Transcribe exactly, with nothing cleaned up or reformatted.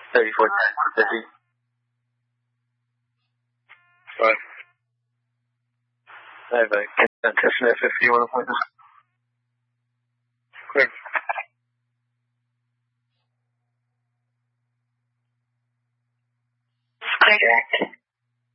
thirty-four fifty. Right. I have a test if you want to point this. Clear. Clear direct.